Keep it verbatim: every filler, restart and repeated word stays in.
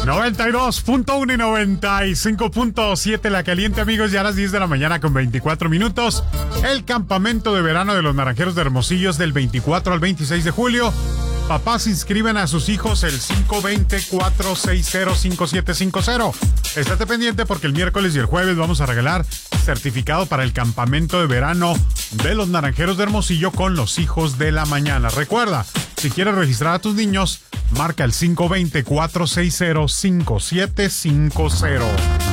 noventa y dos punto uno y noventa y cinco punto siete La Caliente, amigos, ya a las diez de la mañana con veinticuatro minutos. El campamento de verano de los Naranjeros de Hermosillo es del veinticuatro al veintiséis de julio. Papás inscriben a sus hijos el cinco dos cero, cuatro seis cero, cinco siete cinco cero. Estate pendiente porque el miércoles y el jueves vamos a regalar certificado para el campamento de verano de los Naranjeros de Hermosillo con los hijos de la mañana. Recuerda, si quieres registrar a tus niños, marca el cinco dos cero, cuatro seis cero, cinco siete cinco cero.